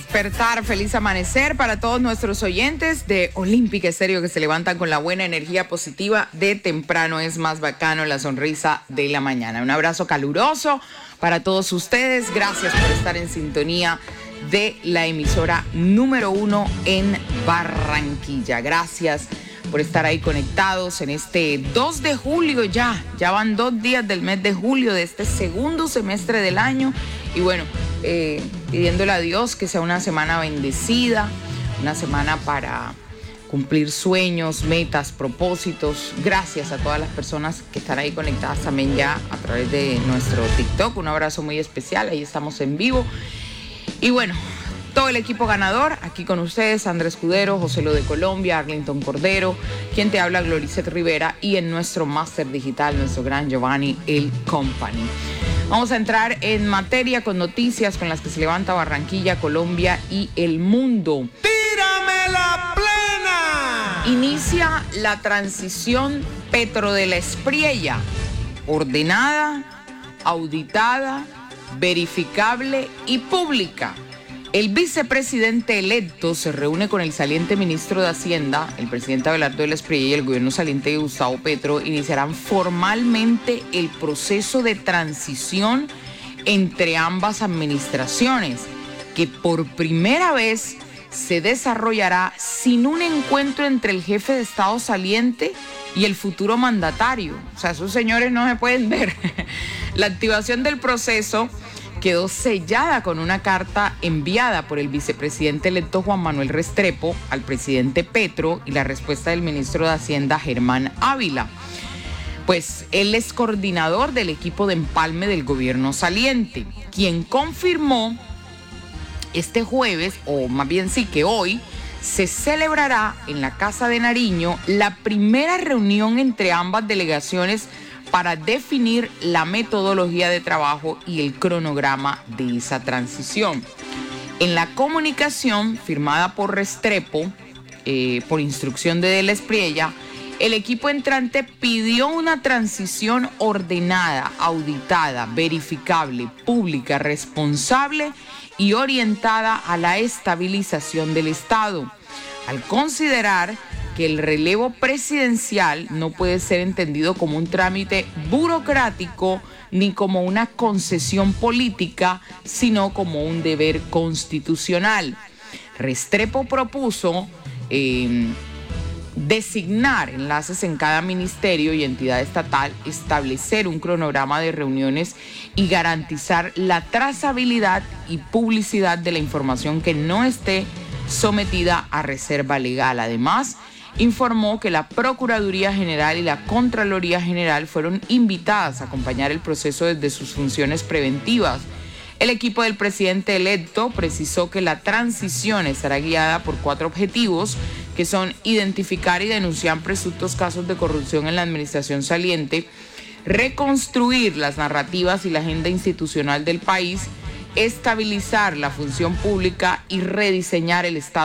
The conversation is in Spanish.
despertar, feliz amanecer para todos nuestros oyentes de Olímpica Estéreo que se levantan con la buena energía positiva de temprano. Es más bacano la sonrisa de la mañana. Un abrazo caluroso para todos ustedes. Gracias por estar en sintonía de la emisora número 1 en Barranquilla. Gracias por estar ahí conectados en este 2 de julio ya. Ya van 2 días del mes de julio de este segundo semestre del año. Y bueno, pidiéndole a Dios que sea una semana bendecida, una semana para cumplir sueños, metas, propósitos. Gracias a todas las personas que están ahí conectadas también ya a través de nuestro TikTok. Un abrazo muy especial, ahí estamos en vivo. Y bueno, todo el equipo ganador, aquí con ustedes, Andrés Escudero, José Lo de Colombia, Arlington Cordero, quien te habla, Gloricet Rivera, y en nuestro máster digital, nuestro gran Giovanni El Company. Vamos a entrar en materia con noticias con las que se levanta Barranquilla, Colombia y el mundo. ¡Tírame la plena! Inicia la transición Petro de la Espriella, ordenada, auditada, verificable y pública. El vicepresidente electo se reúne con el saliente ministro de Hacienda, el presidente Abelardo de la Espriella, y el gobierno saliente de Gustavo Petro iniciarán formalmente el proceso de transición entre ambas administraciones, que por primera vez se desarrollará sin un encuentro entre el jefe de Estado saliente y el futuro mandatario. O sea, esos señores no se pueden ver. La activación del proceso quedó sellada con una carta enviada por el vicepresidente electo Juan Manuel Restrepo al presidente Petro y la respuesta del ministro de Hacienda Germán Ávila. Pues él es coordinador del equipo de empalme del gobierno saliente, quien confirmó este jueves, o más bien sí que hoy, se celebrará en la Casa de Nariño la primera reunión entre ambas delegaciones para definir la metodología de trabajo y el cronograma de esa transición. En la comunicación firmada por Restrepo, por instrucción de la Espriella, el equipo entrante pidió una transición ordenada, auditada, verificable, pública, responsable y orientada a la estabilización del Estado, al considerar que el relevo presidencial no puede ser entendido como un trámite burocrático ni como una concesión política, sino como un deber constitucional. Restrepo propuso designar enlaces en cada ministerio y entidad estatal, establecer un cronograma de reuniones y garantizar la trazabilidad y publicidad de la información que no esté sometida a reserva legal. Además, informó que la Procuraduría General y la Contraloría General fueron invitadas a acompañar el proceso desde sus funciones preventivas. El equipo del presidente electo precisó que la transición estará guiada por 4 objetivos, que son identificar y denunciar presuntos casos de corrupción en la administración saliente, reconstruir las narrativas y la agenda institucional del país, estabilizar la función pública y rediseñar el Estado